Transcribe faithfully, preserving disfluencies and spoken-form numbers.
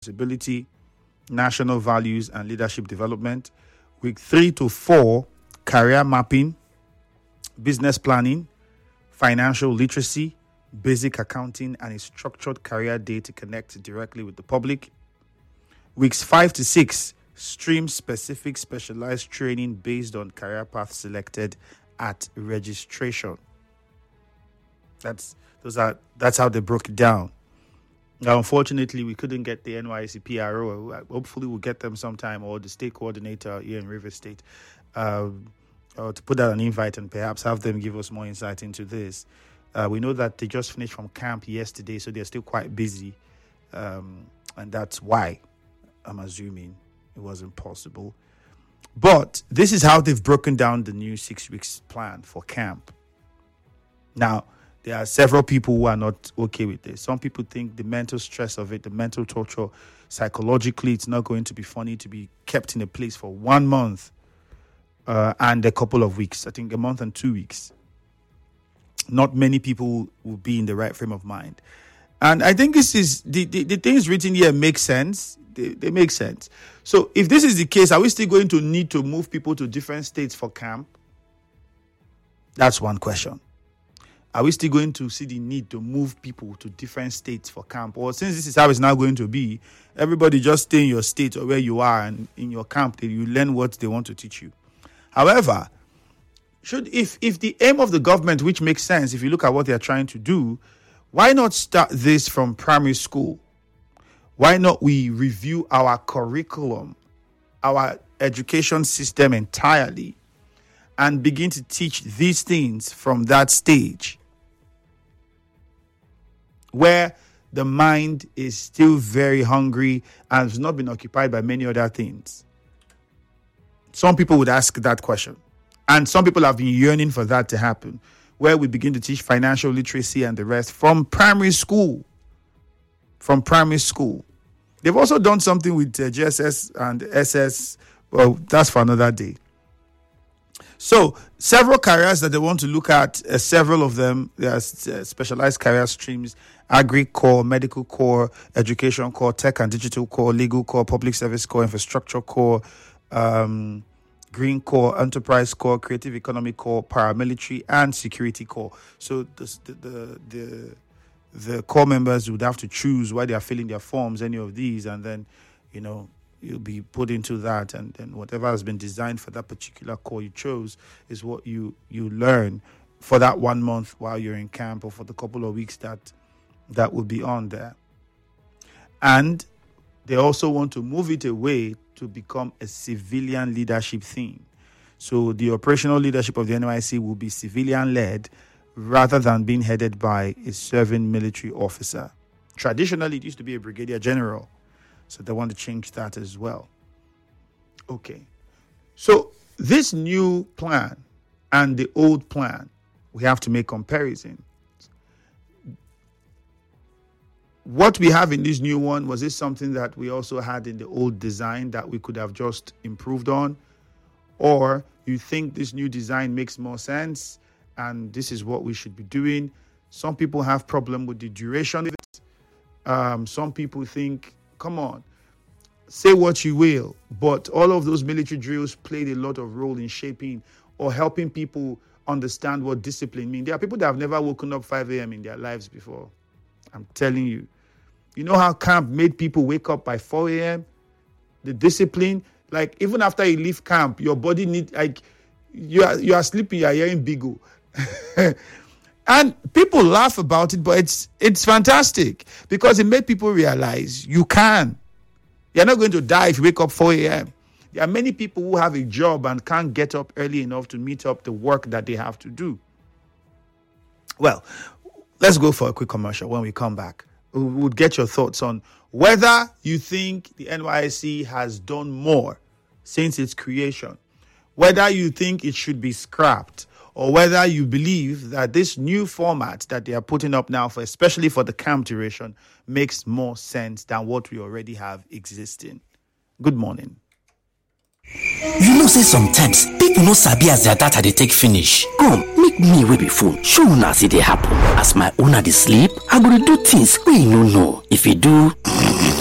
responsibility, national values, and leadership development. Week three to four, career mapping, business planning, financial literacy, basic accounting, and a structured career day to connect directly with the public. Weeks five to six, stream-specific specialized training based on career path selected at registration. That's those are that's how they broke it down. Now, unfortunately, we couldn't get the N Y S C P R O. Hopefully, we'll get them sometime, or the state coordinator here in Rivers State, uh, or to put out an invite and perhaps have them give us more insight into this. Uh, we know that they just finished from camp yesterday, so they're still quite busy, um, and that's why I'm assuming it wasn't possible. But this is how they've broken down the new six weeks plan for camp. Now, there are several people who are not okay with this. Some people think the mental stress of it, the mental torture, psychologically, it's not going to be funny to be kept in a place for one month uh, and a couple of weeks. I think a month and two weeks. Not many people will be in the right frame of mind. And I think this is, the, the, the things written here make sense. They, they make sense. So if this is the case, are we still going to need to move people to different states for camp? That's one question. Are we still going to see the need to move people to different states for camp? Or since this is how it's now going to be, everybody just stay in your state or where you are, and in your camp, you learn what they want to teach you. However, should if if the aim of the government, which makes sense, if you look at what they're trying to do, why not start this from primary school? Why not we review our curriculum, our education system entirely, and begin to teach these things from that stage, where the mind is still very hungry and has not been occupied by many other things? Some people would ask that question. And some people have been yearning for that to happen, where we begin to teach financial literacy and the rest from primary school. From primary school. They've also done something with uh, G S S and S S. Well, that's for another day. So, several careers that they want to look at, uh, several of them, there are uh, specialized career streams: agri core, medical core, education core, tech and digital core, legal core, public service core, infrastructure core, um, green core, enterprise core, creative economy core, paramilitary, and security core. So, the the the, the the core members would have to choose why they are filling their forms, any of these, and then, you know, you'll be put into that, and then whatever has been designed for that particular core you chose is what you you learn for that one month while you're in camp, or for the couple of weeks that that will be on there. And they also want to move it away to become a civilian leadership thing. So the operational leadership of the N Y S C will be civilian-led rather than being headed by a serving military officer. Traditionally, it used to be a brigadier general. So they want to change that as well. Okay. So this new plan and the old plan, we have to make comparison. What we have in this new one, was this something that we also had in the old design that we could have just improved on? Or you think this new design makes more sense and this is what we should be doing? Some people have problem with the duration of it. Um, some people think, come on, say what you will, but all of those military drills played a lot of role in shaping or helping people understand what discipline means. There are people that have never woken up five a.m. in their lives before. I'm telling you. You know how camp made people wake up by four a.m.? The discipline, like even after you leave camp, your body need, like you are you are sleeping, you are hearing bigo. And people laugh about it, but it's it's fantastic because it made people realize you can. You're not going to die if you wake up four a.m. There are many people who have a job and can't get up early enough to meet up the work that they have to do. Well, let's go for a quick commercial. When we come back, we would get your thoughts on whether you think the N Y S C has done more since its creation, whether you think it should be scrapped, or whether you believe that this new format that they are putting up now, for especially for the camp duration, makes more sense than what we already have existing. Good morning. You know, say sometimes people no sabi as their data they take finish. Come, make me wey be phone. Show una see they happen. As my owner dey sleep, I go dey do things wey you no know. If you do